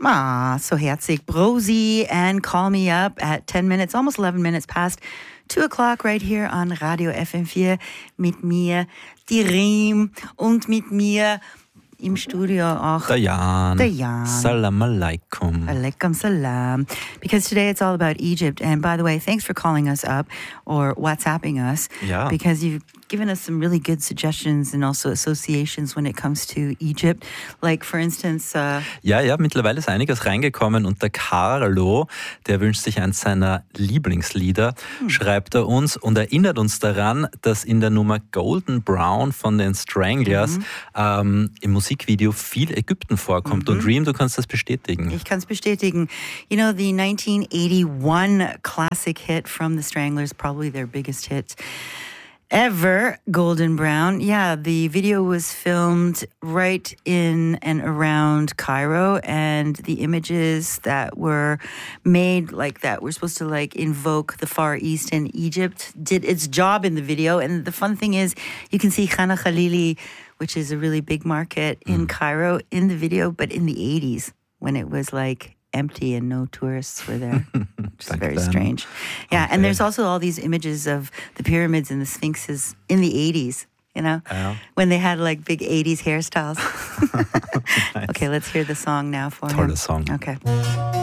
So herzig. Brosi and Call Me Up at 10 minutes, almost 11 minutes past 2 o'clock right here on Radio FM4 mit mir, die Riem, und mit mir im Studio auch der Jan. Salam alaikum. Alaikum salam. Because today it's all about Egypt. And by the way, thanks for calling us up or WhatsApping us. Ja. Because you've given us some really good suggestions and also associations when it comes to Egypt. Like, for instance... Ja, mittlerweile ist einiges reingekommen und der Carlo, der wünscht sich eins seiner Lieblingslieder, schreibt er uns und erinnert uns daran, dass in der Nummer Golden Brown von den Stranglers im Musikvideo viel Ägypten vorkommt. Und Reem, du kannst das bestätigen. Ich kann es bestätigen. You know, the 1981 classic hit from the Stranglers, probably their biggest hit ever, Golden Brown. Yeah, the video was filmed right in and around Cairo, and the images that were made like that were supposed to like invoke the Far East, and Egypt did its job in the video. And the fun thing is, you can see Khana Khalili, which is a really big market in Cairo, in the video, but in the 80s when it was like empty and no tourists were there, which is very strange. Yeah, okay. And there's also all these images of the pyramids and the sphinxes in the 80s, you know, when they had like big 80s hairstyles. Nice. Okay, let's hear the song now for him. Toller Song. Okay.